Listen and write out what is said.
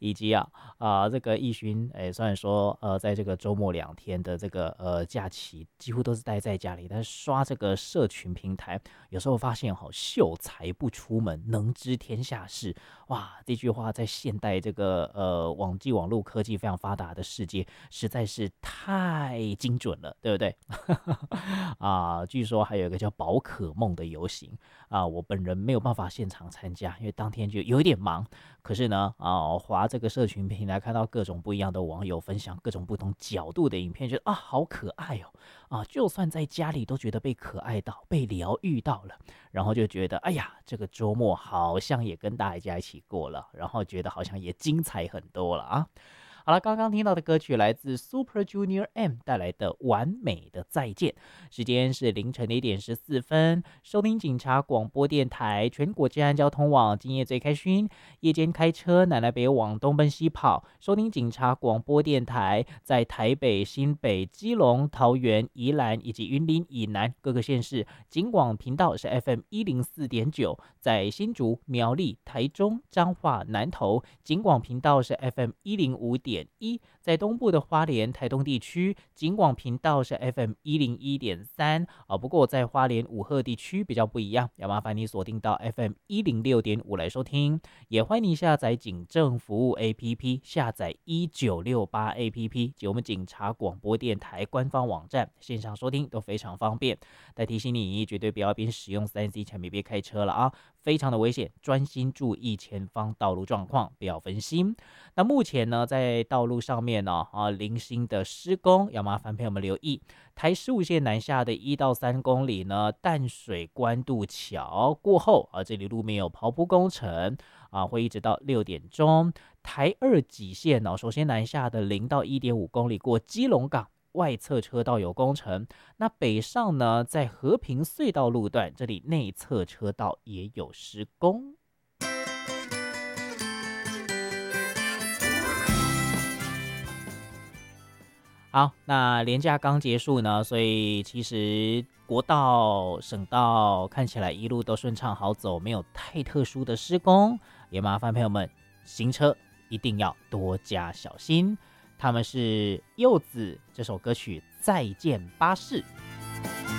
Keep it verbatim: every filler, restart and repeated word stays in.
以及啊啊、呃这个义勋，哎，虽然说呃在这个周末两天的这个呃假期，几乎都是待在家里，但是刷这个社群平台，有时候发现哈，秀才不出门，能知天下事。哇，这句话在现代这个呃网际网络科技非常发达的世界，实在是太精准了，对不对？啊，据说还有一个叫宝可梦的游行啊，我本人没有办法现场参加，因为当天就有一点忙。可是呢，啊，滑这个社群平台，看到各种不一样的网友分享各种不同角度的影片，觉得啊，好可爱哦！啊，就算在家里都觉得被可爱到，被疗愈到了，然后就觉得，哎呀，这个周末好像也跟大家一起过了，然后觉得好像也精彩很多了啊。好了，刚刚听到的歌曲来自 Super Junior M 带来的《完美的再见》，时间是凌晨的一点十四分。收听警察广播电台全国治安交通网，今夜最开心。夜间开车，奶奶别往东奔西跑。收听警察广播电台，在台北、新北、基隆、桃园、宜兰以及云林以南各个县市，警广频道是 F M 一零四点九，在新竹、苗栗、台中、彰化、南投，警广频道是 F M 一零五点一，在东部的花莲、台东地区，警广频道是 F M 一零一点三啊。不过在花莲五鹤地区比较不一样，要麻烦你锁定到 F M 一零六点五来收听。也欢迎你下载警政服务 A P P， 下载一九六八 A P P 及我们警察广播电台官方网站，线上收听都非常方便。再提醒你，绝对不要边使用 三 C 产品边开车了啊，非常的危险，专心注意前方道路状况，不要分心。那目前呢，在道路上面呢、啊，零星的施工，要麻烦朋友们留意。台十五线南下的一到三公里呢，淡水关渡桥过后啊，这里路面有刨铺工程啊，会一直到六点钟。台二几线呢、哦，首先南下的零到一点五公里过基隆港。外侧车道有工程，那北上呢，在和平隧道路段，这里内侧车道也有施工。好，那连假刚结束呢，所以其实国道、省道看起来一路都顺畅好走，没有太特殊的施工，也麻烦朋友们行车一定要多加小心。他们是柚子这首歌曲《再见巴士》。